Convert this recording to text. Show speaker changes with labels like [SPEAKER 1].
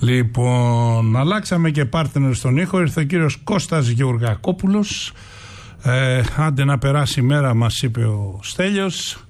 [SPEAKER 1] Λοιπόν, αλλάξαμε και partner στον ήχο. Ήρθε ο κύριος Κώστας Γεωργακόπουλος. Άντε να περάσει η μέρα, μας είπε ο Στέλιος.